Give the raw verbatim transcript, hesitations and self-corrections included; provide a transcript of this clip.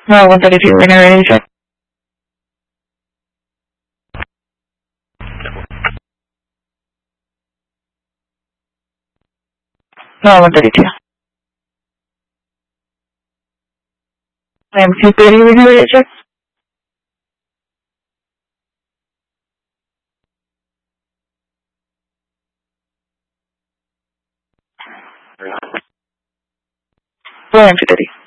No, one thirty-two, when you're ready, check. No, one thirty-two. I'm two thirty, when you're ready, check. Well, I'm two thirty.